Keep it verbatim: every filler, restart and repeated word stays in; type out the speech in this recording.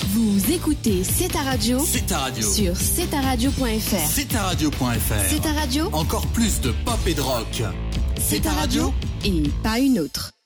Vous écoutez C'est ta radio. C'est ta radio. Sur c'est ta radio point f r. C'est ta radio point f r. C'est ta radio. Encore plus de pop et de rock. C'est ta radio et pas une autre.